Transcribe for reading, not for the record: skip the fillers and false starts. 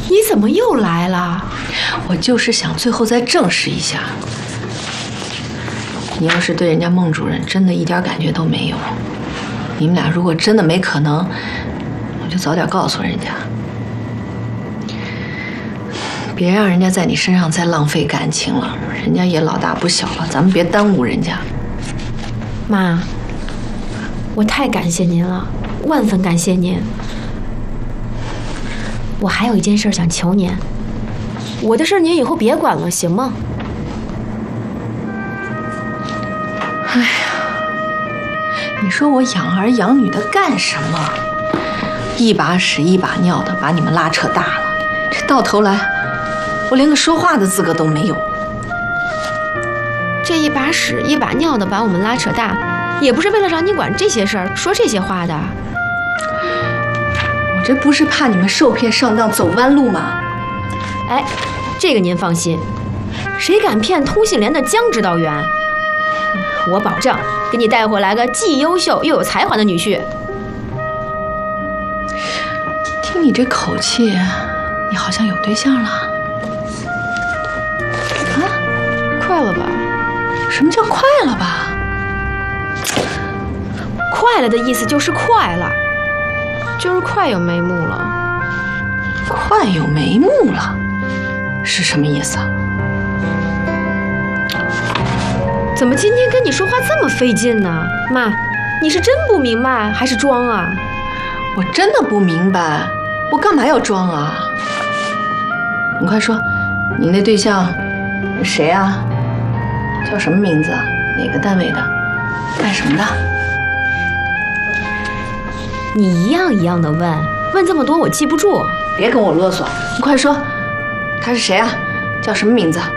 你怎么又来了？ 我就是想最后再证实一下，你要是对人家孟主任真的一点感觉都没有，你们俩如果真的没可能，我就早点告诉人家，别让人家在你身上再浪费感情了。人家也老大不小了，咱们别耽误人家。 妈，我太感谢您了，万分感谢您。我还有一件事想求您，我的事您以后别管了，行吗？ 哎呀，你说我养儿养女的干什么？一把屎一把尿的把你们拉扯大了，这到头来我连个说话的资格都没有。 这一把屎一把尿的把我们拉扯大，也不是为了让你管这些事儿说这些话的。 我这不是怕你们受骗上当走弯路吗？ 哎，这个您放心，谁敢骗通信联的江指导员，我保证给你带回来个既优秀又有才华的女婿。 听你这口气，你好像有对象了。啊， 快了吧？ 什么叫快了吧？ 快了的意思就是快了，就是快有眉目了。 快有眉目了，是什么意思啊？ 怎么今天跟你说话这么费劲呢？妈，你是真不明白还是装啊？ 我真的不明白，我干嘛要装啊？你快说，你那对象谁啊？叫什么名字啊？哪个单位的？干什么的？ 你一样一样的问，问这么多我记不住。 别跟我啰嗦，你快说，他是谁啊？叫什么名字？